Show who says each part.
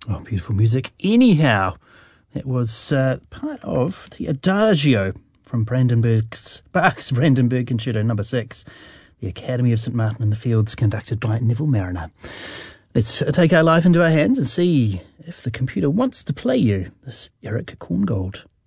Speaker 1: Oh, beautiful music. Anyhow, that was part of the Adagio from Bach's Brandenburg Concerto No. 6, the Academy of St. Martin in the Fields, conducted by Neville Mariner. Let's take our life into our hands and see if the computer wants to play you this Eric Korngold.